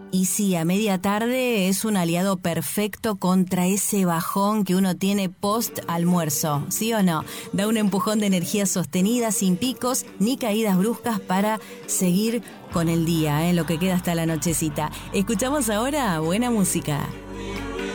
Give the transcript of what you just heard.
Y sí, a media tarde es un aliado perfecto contra ese bajón que uno tiene post almuerzo, ¿sí o no? Da un empujón de energía sostenida, sin picos ni caídas bruscas para seguir con el día, lo que queda hasta la nochecita. Escuchamos ahora buena música.